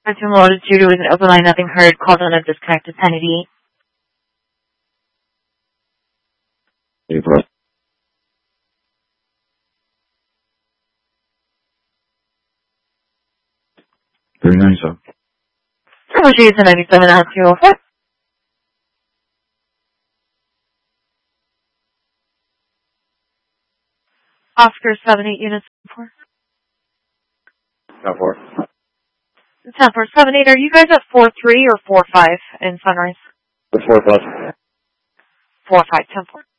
Item loaded due to an open line, nothing heard, called on a disconnected entity. April. 39, sir. Appreciate the 97 out 204. Oscar 78 units 4. 4. 10-4-7-8. Are you guys at 4-3 or 4-5 in Sunrise? 4 plus. 4-5, 10-4.